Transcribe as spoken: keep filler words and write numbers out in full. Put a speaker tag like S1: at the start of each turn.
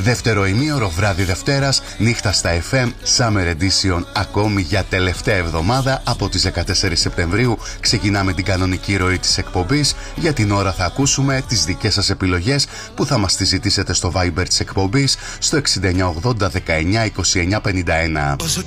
S1: Δεύτερο ημίωρο, βράδυ Δευτέρας, νύχτα στα εφ εμ, Summer Edition, ακόμη για τελευταία εβδομάδα από τις δεκατέσσερις Σεπτεμβρίου. Ξεκινάμε την κανονική ροή της εκπομπής. Για την ώρα θα ακούσουμε τις δικές σας επιλογές που θα μας τις ζητήσετε στο Viber της εκπομπής στο εξήντα εννιά ογδόντα δεκαεννιά είκοσι εννιά πενήντα ένα.